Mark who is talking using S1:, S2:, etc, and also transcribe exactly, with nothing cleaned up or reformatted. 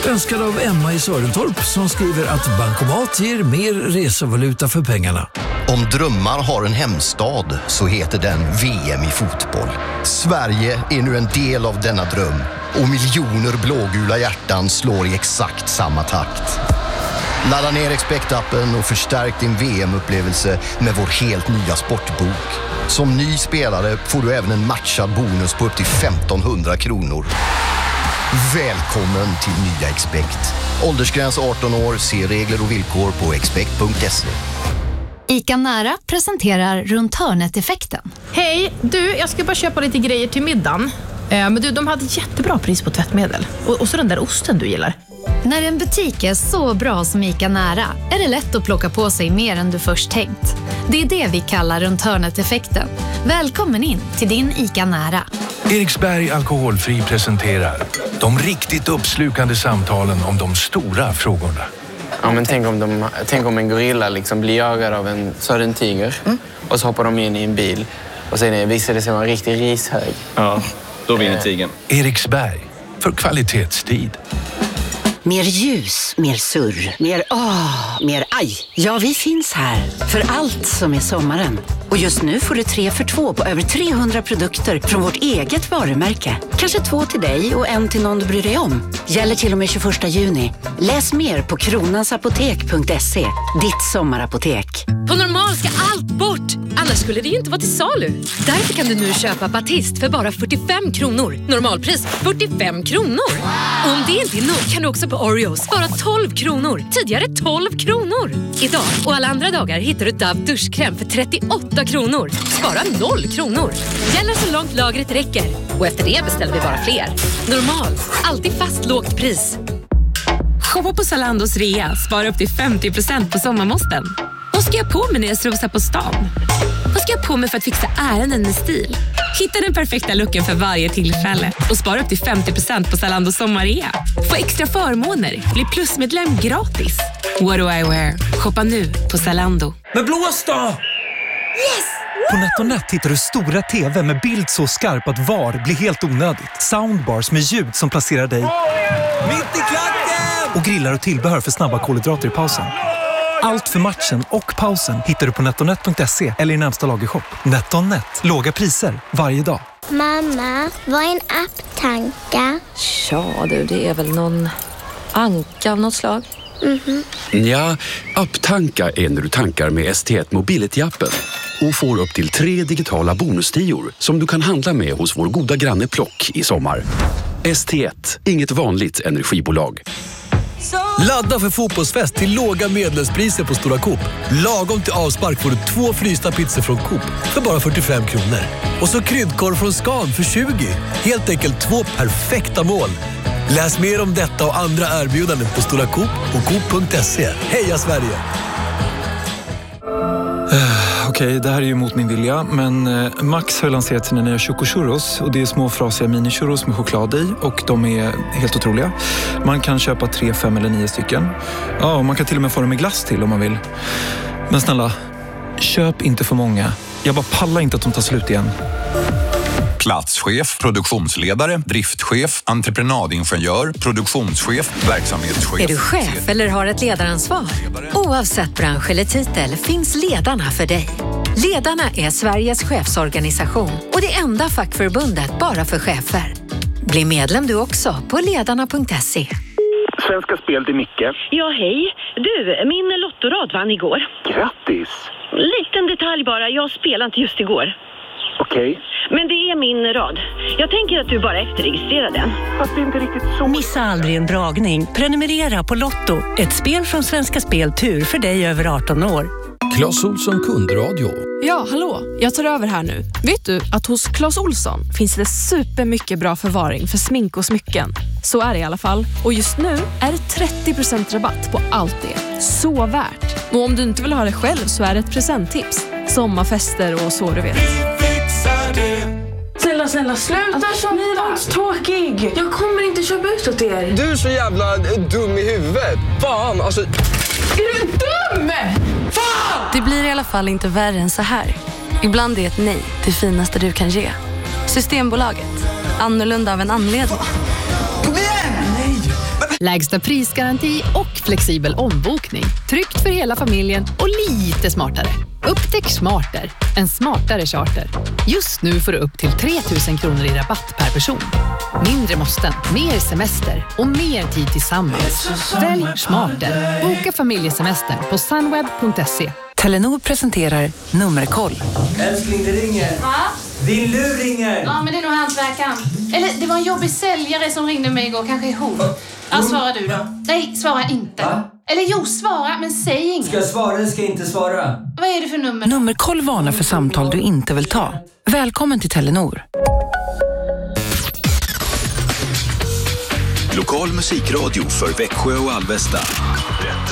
S1: Önskad av Emma i Sörentorp som skriver att bankomat ger mer resevaluta för pengarna.
S2: Om drömmar har en hemstad så heter den V M i fotboll. Sverige är nu en del av denna dröm och miljoner blågula hjärtan slår i exakt samma takt. Ladda ner Expect-appen och förstärk din V M-upplevelse med vår helt nya sportbok. Som ny spelare får du även en matchad bonus på upp till femtonhundra kronor. Välkommen till nya Expect. Åldersgräns arton år, se regler och villkor på expect punkt se.
S3: ICA Nära presenterar runt hörnet-effekten.
S4: Hej, du, jag ska bara köpa lite grejer till middagen. Eh, men du, de hade jättebra pris på tvättmedel. Och, och så den där osten du gillar.
S3: När en butik är så bra som ICA Nära är det lätt att plocka på sig mer än du först tänkt. Det är det vi kallar runt hörnet-effekten. Välkommen in till din ICA Nära.
S5: Eriksberg Alkoholfri presenterar de riktigt uppslukande samtalen om de stora frågorna.
S6: Ja, men tänk om, de, tänk om en gorilla liksom blir jagad av en sören tiger mm. och så hoppar de in i en bil och sen visar det sig vara en riktig rishög.
S7: Ja, då vinner tigern.
S5: Eriksberg, för kvalitetstid.
S8: Mer ljus, mer surr, mer åh, mer aj. Ja, vi finns här för allt som är sommaren. Och just nu får du tre för två på över trehundra produkter från vårt eget varumärke. Kanske två till dig och en till någon du bryr dig om. Gäller till och med tjugoförsta juni. Läs mer på kronansapotek punkt se. Ditt sommarapotek.
S9: På Normal ska allt bort. Annars skulle det ju inte vara till salu. Därför kan du nu köpa Batist för bara fyrtiofem kronor. Normalpris fyrtiofem kronor. Och om det inte är nog kan du också på Oreos bara tolv kronor. Tidigare tolv kronor. Idag och alla andra dagar hittar du Dove duschkräm för trettioåtta kronor. Spara noll kronor. Gäller så långt lagret räcker. Och efter det beställer vi bara fler. Normal. Alltid fast lågt pris.
S10: Shoppa på Zalandos rea. Spara upp till femtio procent på sommarmåsten. Vad ska jag på mig när jag strosar på stan? Vad ska jag på mig för att fixa ärenden med stil? Hitta den perfekta looken för varje tillfälle. Och spara upp till femtio procent på Zalandos sommarrea. Få extra förmåner. Bli plusmedlem gratis. What do I wear? Shoppa nu på Zalando.
S11: Men blås då!
S12: Yes!
S11: På NetOnNet hittar du stora tv med bild så skarp att var blir helt onödigt. Soundbars med ljud som placerar dig
S12: mitt i klacken!
S11: Och grillar och tillbehör för snabba kolhydrater i pausen. Allt för matchen och pausen hittar du på netonet punkt se eller i närmsta lagershop. NetOnNet. Låga priser varje dag.
S13: Mamma, vad är en apptanka?
S14: Ja du, det är väl någon anka av något slag.
S13: Mm-hmm.
S15: Ja, apptanka är när du tankar med S T ett Mobility-appen och får upp till tre digitala bonustior som du kan handla med hos vår goda granne Plock i sommar. S T ett, inget vanligt energibolag.
S1: Ladda för fotbollsfest till låga medlemspriser på Stora Coop. Lagom till avspark får du två frysta pizzor från Coop för bara fyrtiofem kronor. Och så kryddkorv från Scan för tjugo. Helt enkelt två perfekta mål. Läs mer om detta och andra erbjudanden på Stora Coop och coop punkt se. Heja Sverige!
S11: Uh, Okej, okay, det här är ju mot min vilja, men uh, Max har lanserat sina nya chocochurros och det är små frasiga mini-churros med choklad i och de är helt otroliga. Man kan köpa tre, fem eller nio stycken. Ja, och man kan till och med få dem i glass till om man vill. Men snälla, köp inte för många. Jag bara pallar inte att de tar slut igen.
S16: Platschef, produktionsledare, driftchef, entreprenadingenjör, produktionschef, verksamhetschef.
S9: Är du chef eller har ett ledaransvar? Oavsett bransch eller titel finns Ledarna för dig. Ledarna är Sveriges chefsorganisation och det enda fackförbundet bara för chefer. Bli medlem du också på ledarna punkt se.
S17: Svenska Spel till Micke.
S18: Ja, hej. Du, min lottorad vann igår.
S17: Grattis!
S18: Liten detalj bara, jag spelade inte just igår.
S17: Okej. Okay.
S18: Men det är min rad. Jag tänker att du bara efterregistrerar den.
S17: Fast det är inte riktigt så.
S19: Missa aldrig en dragning. Prenumerera på Lotto. Ett spel från Svenska Spel Tur för dig över arton år.
S1: Clas Ohlson kundradio.
S4: Ja, hallå. Jag tar över här nu. Vet du att hos Clas Ohlson finns det supermycket bra förvaring för smink och smycken. Så är det i alla fall. Och just nu är det trettio procent rabatt på allt det. Så värt. Och om du inte vill ha det själv så är det ett presenttips. Sommarfester och så du vet.
S20: Snälla, snälla, sluta alltså, så tråkig. Jag kommer inte köpa ut åt er.
S3: Du är så jävla dum i huvudet. Fan, alltså...
S20: Är du dum? Fan!
S14: Det blir i alla fall inte värre än så här. Ibland är ett nej det finaste du kan ge. Systembolaget. Annorlunda av en anledning.
S3: Kom igen! Nej!
S21: lägsta prisgaranti och flexibel ombokning. Tryggt för hela familjen och lite smartare. Upptäck Smarter, en smartare charter. Just nu får du upp till tre tusen kronor i rabatt per person. Mindre måsten, mer semester och mer tid tillsammans. Välj Smarter. Boka familjesemester på sunweb punkt se.
S22: Telenor presenterar Nummerkoll.
S12: Älskling, det ringer.
S23: Va?
S12: Din lur ringer.
S23: Ja, men det är nog hantverkaren. Eller det var en jobbig säljare som ringde mig igår. Kanske är hon. Ja, svara du då. Nej, svara inte.
S12: Va?
S23: Eller jo, svara, men säg inget.
S12: Ska jag svara eller ska jag inte svara?
S23: Vad är det för nummer?
S22: Nummerkoll varnar för samtal du inte vill ta. Välkommen till Telenor.
S24: Lokal musikradio för Växjö och Alvesta.